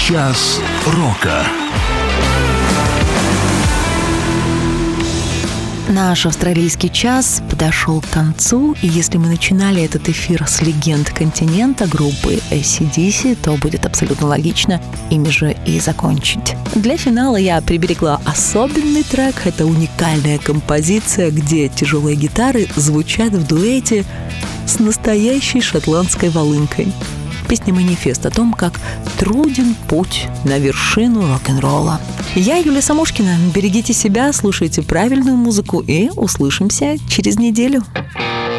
Час рока. Наш австралийский час подошел к концу, и если мы начинали этот эфир с легенд континента группы AC/DC, то будет абсолютно логично ими же и закончить. Для финала я приберегла особенный трек. Это уникальная композиция, где тяжелые гитары звучат в дуэте с настоящей шотландской волынкой. Песня-манифест о том, как труден путь на вершину рок-н-ролла. Я Юлия Самушкина. Берегите себя, слушайте правильную музыку и услышимся через неделю.